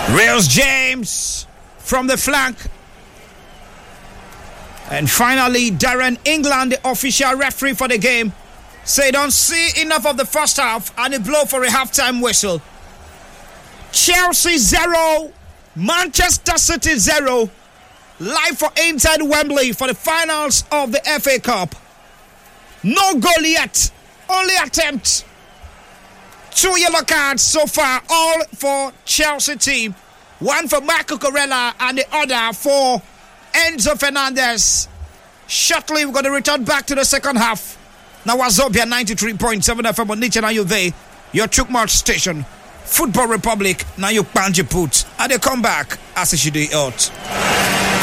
Reels James from the flank. And finally, Darren England, the official referee for the game, say don't see enough of the first half and a blow for a halftime whistle. Chelsea 0, Manchester City 0. Live for inside Wembley for the finals of the FA Cup. No goal yet, only attempt. 2 yellow cards so far, all for Chelsea team. One for Marco Corella and the other for Enzo Fernandez. Shortly, we're going to return back to the second half. Now, Wazobia 93.7 FM on Niche and Ayuve, your Chukmart station. Football Republic, now you Panji put. And they come back as it should be out.